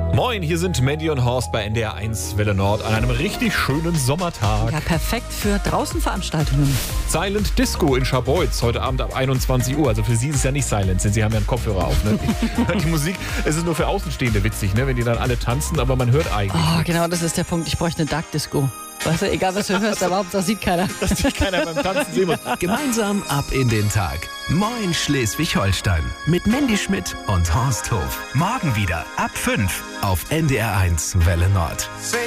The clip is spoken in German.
Moin, hier sind Mandy und Horst bei NDR 1 Welle Nord an einem richtig schönen Sommertag. Ja, perfekt für Draußenveranstaltungen. Silent Disco in Scharbeutz, heute Abend ab 21 Uhr. Also für Sie ist es ja nicht Silent, denn Sie haben ja einen Kopfhörer auf. Ne? Die Musik, es ist nur für Außenstehende witzig, ne? Wenn die dann alle tanzen, aber man hört eigentlich Oh, nichts. genau, das ist der Punkt. Ich bräuchte eine Dark Disco. Weißt du, egal was du hörst, aber Hauptsache sieht keiner. Dass sich keiner beim Tanzen sehen muss. Gemeinsam ab in den Tag. Moin Schleswig-Holstein. Mit Mandy Schmidt und Horst Hof. Morgen wieder ab 5 auf NDR 1 Welle Nord.